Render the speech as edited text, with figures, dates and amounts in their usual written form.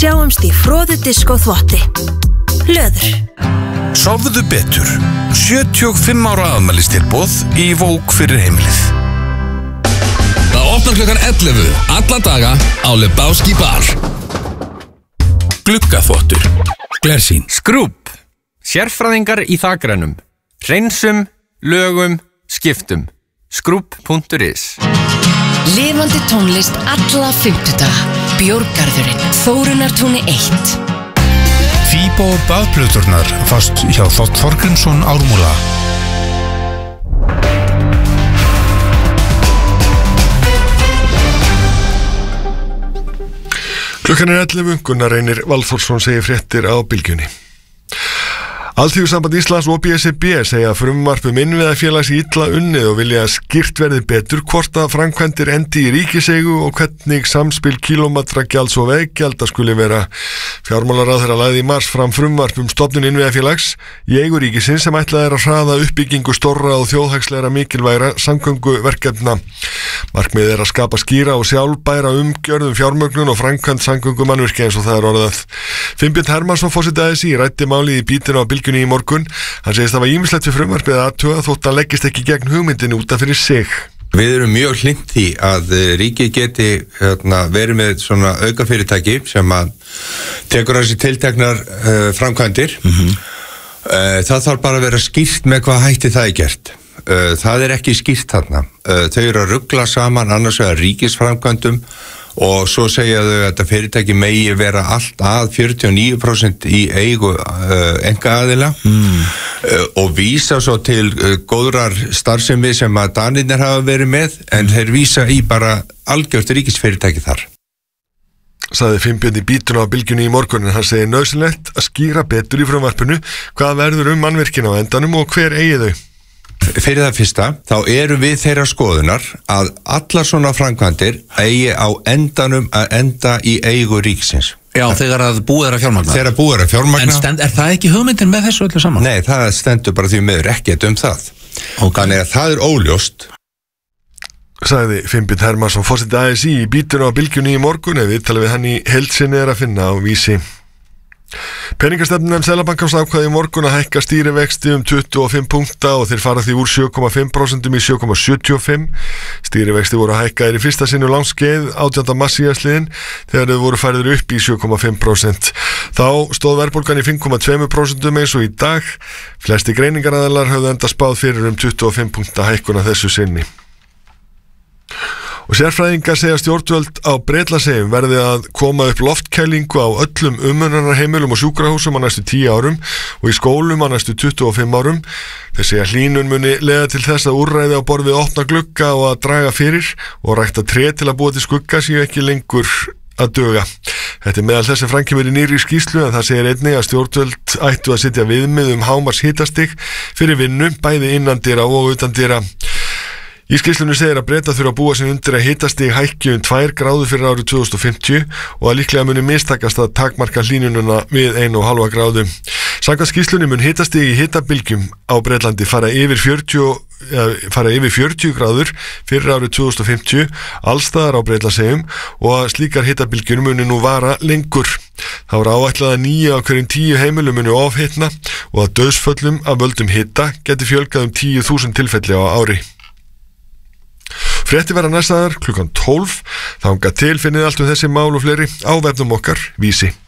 Sjáumst í froðu diskó þvotti. Löður. Sofðu betur. 75 ára afmælistilboð í Vók fyrir heimilið. Það opnar klukkan 11 alla daga á Lebowski bar. Gluggaþvottur. Glersýn. Skrúp. Sérfræðingar í þakrennum. Hreinsum, lögum, skiptum. Skrúp.is. Lifandi tónlist alla fimmtudaga. Bjórgarðurinn. Þórunartúni 1. Fíbo baðplöturnar fast hjá Þótt Þorgrímsson Ármúla. Klukkan 11, Gunnar Reynir Valþórsson segir fréttir á Bylgjunni. Alþýðusamband Íslands og BSRB segja frumvarp innviðafélags illa unnið og vilja að skýrt verði betur hvort að framkvæmdir endi í ríkiseigu og hvernig samspil kílómetragjalds og veggjalda skuli vera. Fjármálaráðherra lagði í mars fram frumvarp stofnun innviðafélags í eigu ríkisins sem ætlað að hraða uppbyggingu stórra og þjóðhagslegra mikilvægra samgönguverkefna. Markmiðið að skapa skýra og sjálfbæra umgjörð fjármögnun og framkvæmd samgöngumannvirkja eins og það orðað. Finnbjörn Hermannsson forseti ASÍ ræddi málið í Bítinu á Bylgjunni í morgun. Hann segist það var ýmislegt við frumvarpið að athuga þótt hann leggist ekki gegn hugmyndin út af fyrir sig. Við erum mjög hlynnt því að ríkið geti verið með svona aukafyrirtæki sem að tekur þessi tilteknar framkvæmdir. Það þarf bara að vera skýrt með hvað hætti það er gert. Það er ekki skýrt þarna. Þau eru að rugla saman annars vegar ríkisframkvæmdum og svo segja þau að þetta fyrirtæki megi vera allt að 49% í eigu einkaaðila og vísa svo til góðrar starfsemi sem að Danirnir hafa verið með en þeir vísa í bara algjört ríkisfyrirtæki þar. Sagði Finnbjörn í Bítinu á Bylgjunni í morgun en hann segir nauðsynlegt að skýra betur í frumvarpinu hvað verður mannvirkin á endanum og hver eigi þau. Fyrir það fyrsta, þá eru við þeirra skoðunar að allar svona framkvæmdir eigi á endanum að enda í eigu ríkisins. Já, þegar að búið að fjármagna. Þegar búið að fjármagna. En er það ekki hugmyndin með þessu öllu saman? Nei, það stendur bara því miður ekkert það. Okay. Þannig að það er óljóst. Sagði Finnbjörn Hermannsson forseti ASÍ í Bítinu á Bylgjunni í morgun ef viðtalið við hann í heild sinni að finna á Vísi. Peningastefnunefnd Seðlabankans ákvað í morgun að hækka stýrivexti 25 punkta og þeir fara því úr 7,5% í 7,75. Stýrivexti voru hækkaðir í fyrsta sinn landskeið 18. mars síðastliðinn þegar þau voru færðir upp í 7,5%. Þá stóð verðbólgan í 5,2% eins og í dag. Flesti greiningaraðilar höfðu enda spáð fyrir 25 punkta hækkun að þessu sinni. Og sérfræðingar segja stjórnvöld á Bretlandseyjum verði að koma upp loftkælingu á öllum umönnunarheimilum og sjúkrahúsum á næstu 10 árum og í skólum á næstu 25 árum. Þeir segja hlýnun muni leiða til þess að úrræði á borð við opna glugga og að draga fyrir og rækta tré til að búa til skugga séu ekki lengur að duga. Þetta meðal þess að framkemur í nýrri skýrslu en það segir einnig að stjórnvöld ættu að setja viðmið hámars hitastig fyrir vinnu bæði innandyra og utandyra. Í skýrslunni segir að Bretar þurfa að búa sig undir að hitastig hækki 2 gráður fyrir árið 2050 og að líklega muni mistakast að takmarka hlýnununa við 1,5 gráðu. Samkvæmt skýrslunni mun hitastig í hitabylgjum á Bretlandi fara yfir 40 gráður fyrir árið 2050 allstaðar á Bretlandseyjum og að slíkar hitabylgjur muni nú vara lengur. Það voru áætlað að 9 af hverjum 10 heimilum muni ofhitna og að dauðsföllum af völdum hita geti fjölgað 10.000 tilfelli á ári. Fréttir verða næstaðar klukkan 12. Þangað til finnið allt þessi mál og fleiri á vefnum okkar Vísi.